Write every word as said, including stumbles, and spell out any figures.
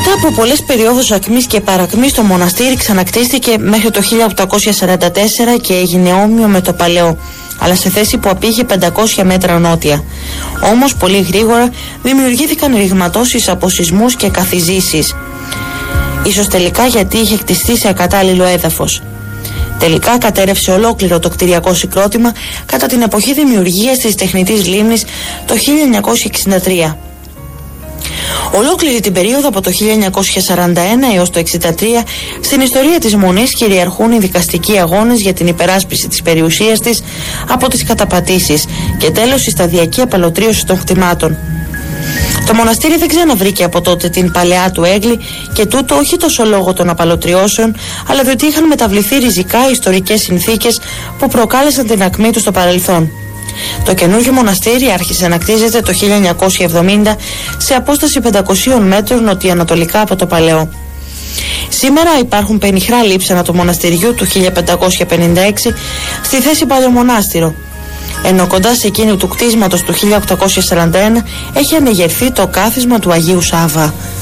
Μετά από πολλές περιόδους ακμής και παρακμής, το μοναστήρι ξανακτίστηκε μέχρι το χίλια οκτακόσια σαράντα τέσσερα και έγινε όμοιο με το παλαιό, αλλά σε θέση που απήχε πεντακόσια μέτρα νότια. Όμως πολύ γρήγορα δημιουργήθηκαν ρηγματώσεις από σεισμούς και καθιζήσεις. Ίσως τελικά γιατί είχε χτιστεί σε ακατάλληλο έδαφος. Τελικά κατέρευσε ολόκληρο το κτηριακό συγκρότημα κατά την εποχή δημιουργίας της τεχνητής λίμνης το χίλια εννιακόσια εξήντα τρία. Ολόκληρη την περίοδο από το χίλια εννιακόσια σαράντα ένα έως το εξήντα τρία στην ιστορία της Μονής κυριαρχούν οι δικαστικοί αγώνες για την υπεράσπιση της περιουσίας της από τις καταπατήσεις και τέλος η σταδιακή απαλωτρίωση των κτημάτων. Το μοναστήρι δεν ξαναβρήκε από τότε την παλαιά του έγκλη και τούτο όχι τόσο λόγω των απαλωτριώσεων, αλλά διότι είχαν μεταβληθεί ριζικά ιστορικές συνθήκες που προκάλεσαν την ακμή του στο παρελθόν. Το καινούργιο μοναστήρι άρχισε να κτίζεται το χίλια εννιακόσια εβδομήντα σε απόσταση πεντακοσίων μέτρων νοτιοανατολικά από το παλαιό. Σήμερα υπάρχουν πενιχρά λείψανα του μοναστηριού του χίλια πεντακόσια πενήντα έξι στη θέση παλαιομονάστηρο, ενώ κοντά σε εκείνη του κτίσματος του χίλια οκτακόσια σαράντα ένα έχει ανεγερθεί το κάθισμα του Αγίου Σάββα.